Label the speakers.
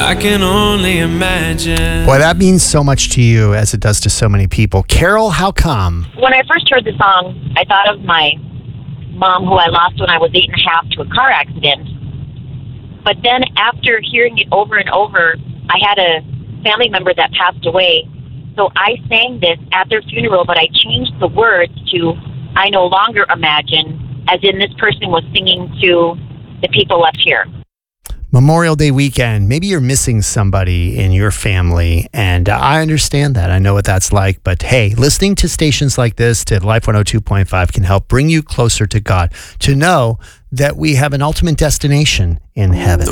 Speaker 1: I can only imagine.
Speaker 2: Boy, that means so much to you as it does to so many people. Carol, how come?
Speaker 3: When I first heard the song, I thought of my mom, who I lost when I was 8.5 to a car accident. But then after hearing it over and over, I had a family member that passed away. So I sang this at their funeral, but I changed the words to I No Longer Imagine, as in this person was singing to the people left here.
Speaker 2: Memorial Day weekend, maybe you're missing somebody in your family, and I understand that. I know what that's like, but hey, listening to stations like this, to Life 102.5, can help bring you closer to God, to know that we have an ultimate destination in heaven.